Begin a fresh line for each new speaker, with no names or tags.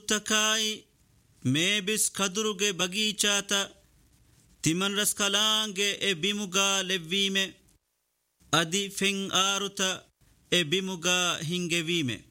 ನುಕ್ತಕಾಯಿ ಮೇಬಿಸ್ ಕದುರುಗೆ ಬಗೀಚಾತ ತಿಮನ್ ರಸ್ ಕಲಾಂಗೆ A ಬಿಮುಗಾ ಲೆವ್ವೀಮೆ ಅದಿ feng ಆರುತ A ಬಿಮುಗಾ ಹಿಂಗೆವೀಮೆ